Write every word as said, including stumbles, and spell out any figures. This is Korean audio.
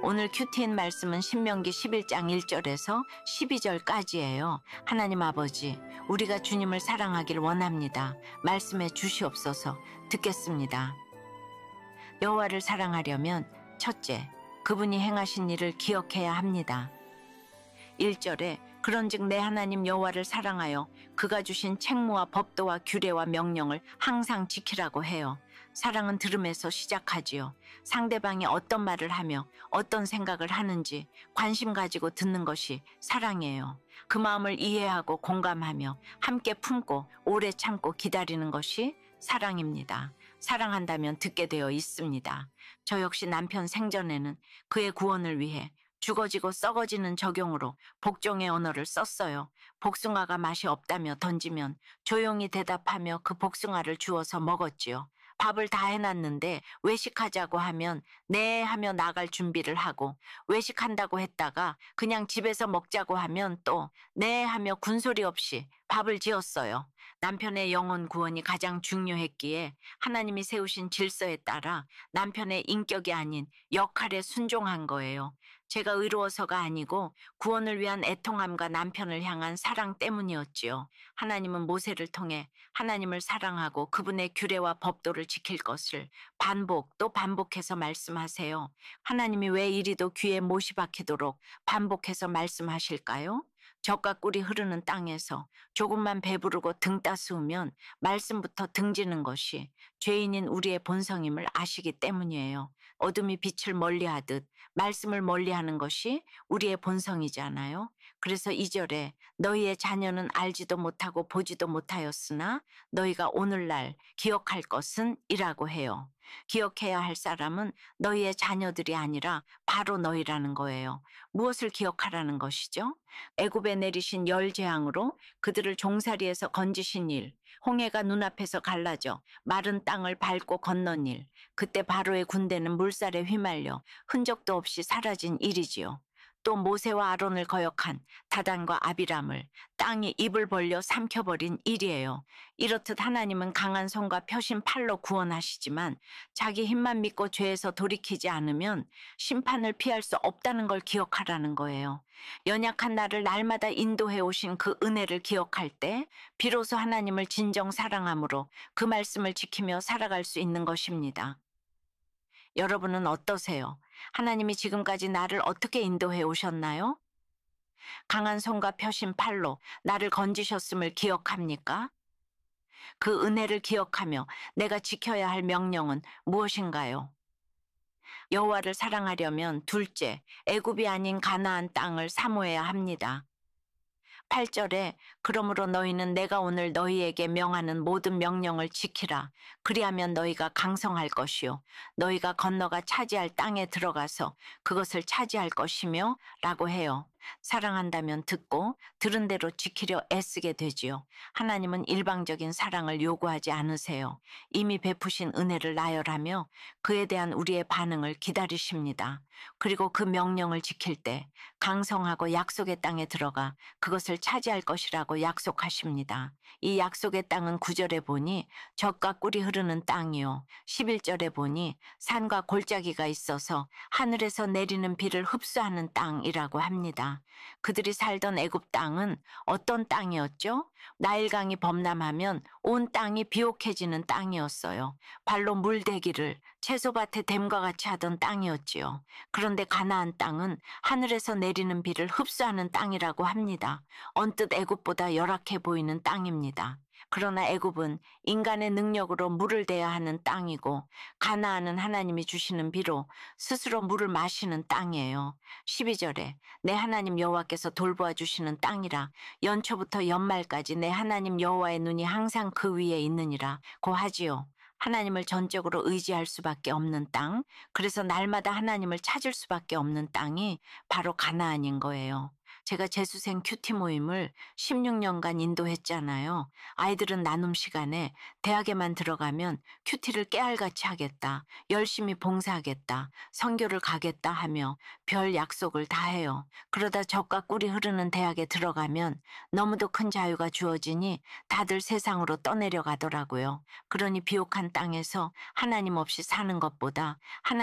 오늘 큐티인 말씀은 신명기 십일 장 일 절에서 십이 절까지예요. 하나님 아버지, 우리가 주님을 사랑하길 원합니다. 말씀해 주시옵소서. 듣겠습니다. 여호와를 사랑하려면 첫째, 그분이 행하신 일을 기억해야 합니다. 일 절에 그런즉 내 하나님 여호와를 사랑하여 그가 주신 책무와 법도와 규례와 명령을 항상 지키라고 해요. 사랑은 들음에서 시작하지요. 상대방이 어떤 말을 하며 어떤 생각을 하는지 관심 가지고 듣는 것이 사랑이에요. 그 마음을 이해하고 공감하며 함께 품고 오래 참고 기다리는 것이 사랑입니다. 사랑한다면 듣게 되어 있습니다. 저 역시 남편 생전에는 그의 구원을 위해 죽어지고 썩어지는 적용으로 복종의 언어를 썼어요. 복숭아가 맛이 없다며 던지면 조용히 대답하며 그 복숭아를 주워서 먹었지요. 밥을 다 해놨는데 외식하자고 하면 네 하며 나갈 준비를 하고, 외식한다고 했다가 그냥 집에서 먹자고 하면 또 네 하며 군소리 없이 밥을 지었어요. 남편의 영혼 구원이 가장 중요했기에 하나님이 세우신 질서에 따라 남편의 인격이 아닌 역할에 순종한 거예요. 제가 의로워서가 아니고 구원을 위한 애통함과 남편을 향한 사랑 때문이었지요. 하나님은 모세를 통해 하나님을 사랑하고 그분의 규례와 법도를 지킬 것을 반복 또 반복해서 말씀하세요. 하나님이 왜 이리도 귀에 못이 박히도록 반복해서 말씀하실까요? 젖과 꿀이 흐르는 땅에서 조금만 배부르고 등 따스우면 말씀부터 등지는 것이 죄인인 우리의 본성임을 아시기 때문이에요. 어둠이 빛을 멀리하듯 말씀을 멀리하는 것이 우리의 본성이잖아요. 그래서 이 절에 너희의 자녀는 알지도 못하고 보지도 못하였으나 너희가 오늘날 기억할 것은 이라고 해요. 기억해야 할 사람은 너희의 자녀들이 아니라 바로 너희라는 거예요. 무엇을 기억하라는 것이죠? 애굽에 내리신 열 재앙으로 그들을 종살이에서 건지신 일, 홍해가 눈앞에서 갈라져 마른 땅을 밟고 건넌 일, 그때 바로의 군대는 물살에 휘말려 흔적도 없이 사라진 일이지요. 또 모세와 아론을 거역한 다단과 아비람을 땅이 입을 벌려 삼켜버린 일이에요. 이렇듯 하나님은 강한 손과 펴신 팔로 구원하시지만 자기 힘만 믿고 죄에서 돌이키지 않으면 심판을 피할 수 없다는 걸 기억하라는 거예요. 연약한 나를 날마다 인도해 오신 그 은혜를 기억할 때 비로소 하나님을 진정 사랑함으로 그 말씀을 지키며 살아갈 수 있는 것입니다. 여러분은 어떠세요? 하나님이 지금까지 나를 어떻게 인도해 오셨나요? 강한 손과 펴신 팔로 나를 건지셨음을 기억합니까? 그 은혜를 기억하며 내가 지켜야 할 명령은 무엇인가요? 여호와를 사랑하려면 둘째, 애굽이 아닌 가나안 땅을 사모해야 합니다. 팔 절에 그러므로 너희는 내가 오늘 너희에게 명하는 모든 명령을 지키라. 그리하면 너희가 강성할 것이요 너희가 건너가 차지할 땅에 들어가서 그것을 차지할 것이며 라고 해요. 사랑한다면 듣고 들은 대로 지키려 애쓰게 되지요. 하나님은 일방적인 사랑을 요구하지 않으세요. 이미 베푸신 은혜를 나열하며 그에 대한 우리의 반응을 기다리십니다. 그리고 그 명령을 지킬 때 강성하고 약속의 땅에 들어가 그것을 차지할 것이라고 약속하십니다. 이 약속의 땅은 구 절에 보니 젖과 꿀이 흐르는 땅이요 십일 절에 보니 산과 골짜기가 있어서 하늘에서 내리는 비를 흡수하는 땅이라고 합니다. 그들이 살던 애굽 땅은 어떤 땅이었죠? 나일강이 범람하면 온 땅이 비옥해지는 땅이었어요. 발로 물대기를 채소밭에 댐과 같이 하던 땅이었지요. 그런데 가나안 땅은 하늘에서 내리는 비를 흡수하는 땅이라고 합니다. 언뜻 애굽보다 열악해 보이는 땅입니다. 그러나 애굽은 인간의 능력으로 물을 대야 하는 땅이고 가나안은 하나님이 주시는 비로 스스로 물을 마시는 땅이에요. 십이 절에 내 하나님 여호와께서 돌보아 주시는 땅이라 연초부터 연말까지 내 하나님 여호와의 눈이 항상 그 위에 있느니라 고 하지요. 하나님을 전적으로 의지할 수밖에 없는 땅, 그래서 날마다 하나님을 찾을 수밖에 없는 땅이 바로 가나안인 거예요. 제가 재수생 큐티 모임을 십육 년간 인도했잖아요. 아이들은 나눔 시간에 대학에만 들어가면 큐티를 깨알같이 하겠다, 열심히 봉사하겠다, 선교를 가겠다 하며 별 약속을 다 해요. 그러다 젖과 꿀이 흐르는 대학에 들어가면 너무도 큰 자유가 주어지니 다들 세상으로 떠내려 가더라고요. 그러니 비옥한 땅에서 하나님 없이 사는 것보다 하나님